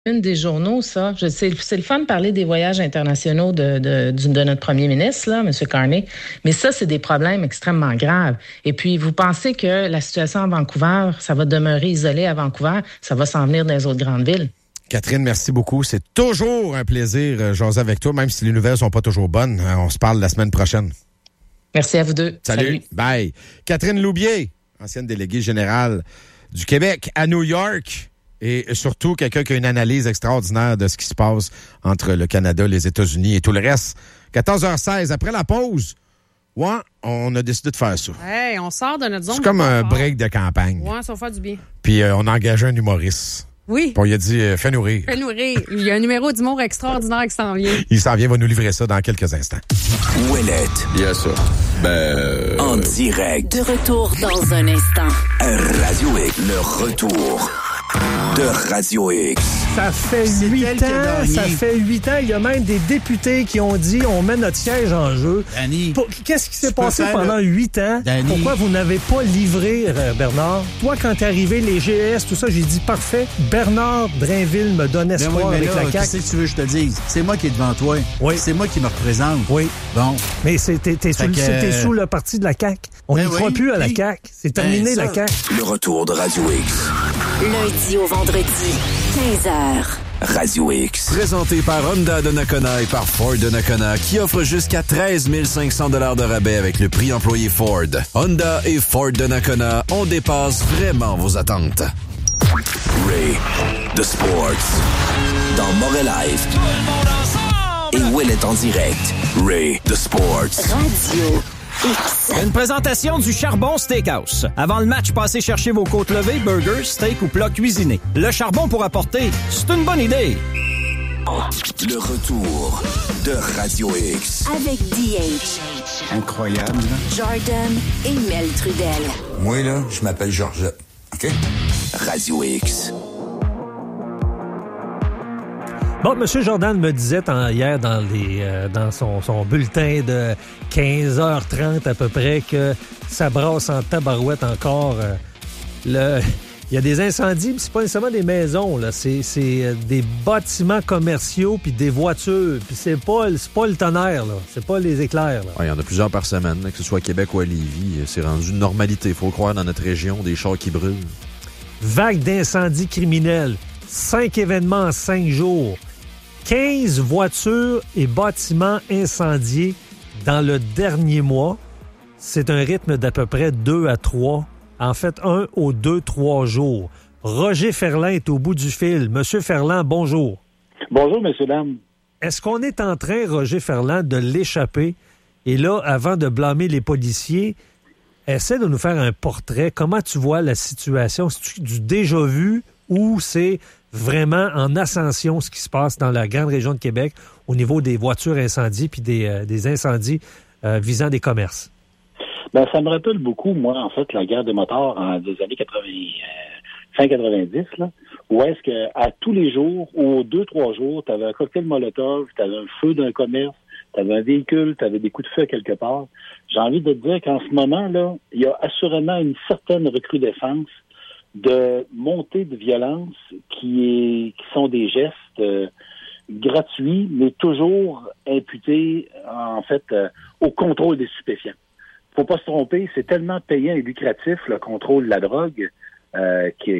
Une des journaux, ça. C'est le fun de parler des voyages internationaux de notre premier ministre, là, M. Carney. Mais ça, c'est des problèmes extrêmement graves. Et puis, vous pensez que la situation à Vancouver, ça va demeurer isolé à Vancouver, ça va s'en venir dans les autres grandes villes? Catherine, merci beaucoup. C'est toujours un plaisir, jaser avec toi, même si les nouvelles sont pas toujours bonnes. On se parle la semaine prochaine. Merci à vous deux. Salut. Bye. Catherine Loubier, ancienne déléguée générale du Québec à New York. Et surtout, quelqu'un qui a une analyse extraordinaire de ce qui se passe entre le Canada, les États-Unis et tout le reste. 14h16, après la pause, on a décidé de faire ça. Hey, on sort de notre zone. C'est comme un break de campagne. Ouais, ça va faire du bien. Puis on a engagé un humoriste. Oui. Puis on lui a dit, fais-nous rire. Fais-nous rire. Il y a un numéro d'humour extraordinaire qui s'en vient. Il s'en vient, va nous livrer ça dans quelques instants. Ouellette. Yes, sir. En direct. De retour dans un instant. Radio X. Le retour de Radio X. Ça fait 8 ans. Il y a même des députés qui ont dit on met notre siège en jeu. Danny, qu'est-ce qui s'est passé pendant 8 ans? Danny. Pourquoi vous n'avez pas livré, Bernard? Toi, quand t'es arrivé, les GES, tout ça, j'ai dit parfait. Bernard Drainville me donne espoir avec la CAQ. Qu'est-ce que tu veux que je te dise? C'est moi qui est devant toi. Oui. C'est moi qui me représente. Oui. Bon. Mais t'es sous le parti de la CAQ. On n'y croit plus à la CAQ. C'est terminé, la CAQ. Le retour de Radio X. Lundi au vendredi, 15h. Radio X. Présenté par Honda de Nakona et par Ford de Nakona, qui offre jusqu'à 13 500 $ de rabais avec le prix employé Ford. Honda et Ford de Nakona, on dépasse vraiment vos attentes. Ray the Sports. Dans Morel Live. Et Ouellette en direct. Ray the Sports. Radio X. Une présentation du Charbon Steakhouse. Avant le match, passez chercher vos côtes levées, burgers, steak ou plats cuisinés. Le charbon pour apporter, c'est une bonne idée. Le retour de Radio X. Avec DH. Incroyable. Jordan et Mel Trudel. Moi, là, je m'appelle Georgette. OK? Radio X. Bon, M. Jordan me disait hier dans son bulletin de 15h30 à peu près que ça brasse en tabarouette encore. Il y a des incendies, mais c'est pas nécessairement des maisons, là. C'est des bâtiments commerciaux puis des voitures. Puis c'est pas le tonnerre, là. C'est pas les éclairs, là. Il y en a plusieurs par semaine, que ce soit à Québec ou à Lévis. C'est rendu une normalité. Il faut croire dans notre région, des chars qui brûlent. Vague d'incendies criminels. 5 événements en 5 jours. 15 voitures et bâtiments incendiés dans le dernier mois. C'est un rythme d'à peu près 2 à 3. En fait, 1 aux 2-3 jours. Roger Ferland est au bout du fil. Monsieur Ferland, bonjour. Bonjour, messieurs, dames. Est-ce qu'on est en train, Roger Ferland, de l'échapper? Et là, avant de blâmer les policiers, essaie de nous faire un portrait. Comment tu vois la situation? C'est du déjà vu ou c'est vraiment en ascension ce qui se passe dans la grande région de Québec au niveau des voitures incendies puis des incendies visant des commerces? Ben, ça me rappelle beaucoup, moi, en fait, la guerre des motards des années fin 90, là, où est-ce que à tous les jours, ou aux 2-3 jours, tu avais un cocktail Molotov, tu avais un feu d'un commerce, tu avais un véhicule, tu avais des coups de feu quelque part. J'ai envie de te dire qu'en ce moment, là, il y a assurément une certaine recrudescence de montée de violence qui sont des gestes gratuits, mais toujours imputés, en fait, au contrôle des stupéfiants. Faut pas se tromper, c'est tellement payant et lucratif, le contrôle de la drogue qui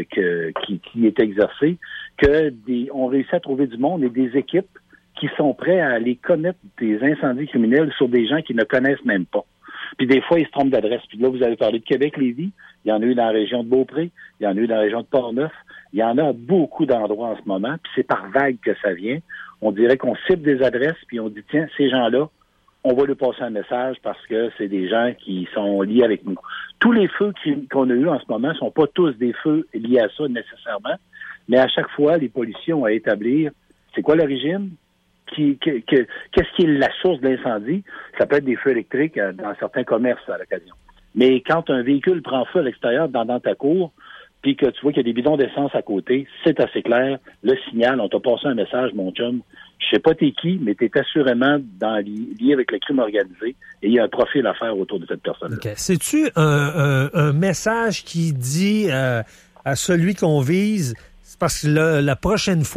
est exercé, on réussit à trouver du monde et des équipes qui sont prêts à aller commettre des incendies criminels sur des gens qui ne connaissent même pas. Puis des fois, ils se trompent d'adresse. Puis là, vous avez parlé de Québec-Lévis. Il y en a eu dans la région de Beaupré. Il y en a eu dans la région de Portneuf. Il y en a à beaucoup d'endroits en ce moment. Puis c'est par vague que ça vient. On dirait qu'on cible des adresses, puis on dit, tiens, ces gens-là, on va lui passer un message parce que c'est des gens qui sont liés avec nous. Tous les feux qu'on a eus en ce moment sont pas tous des feux liés à ça nécessairement, mais à chaque fois, les policiers ont à établir c'est quoi l'origine, qu'est-ce qui est la source de l'incendie. Ça peut être des feux électriques dans certains commerces à l'occasion. Mais quand un véhicule prend feu à l'extérieur dans ta cour, puis que tu vois qu'il y a des bidons d'essence à côté, c'est assez clair. Le signal, on t'a passé un message, mon chum. Je sais pas t'es qui, mais t'es assurément lié avec le crime organisé et il y a un profil à faire autour de cette personne-là. Okay. C'est-tu un message qui dit à celui qu'on vise, parce que la prochaine fois,